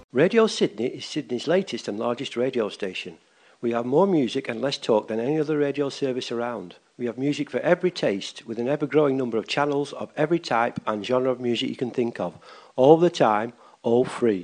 Radio Sydney is Sydney's latest and largest radio station. We have more music and less talk than any other radio service around. We have music for every taste, with an ever-growing number of channels of every type and genre of music you can think of, all the time, all free.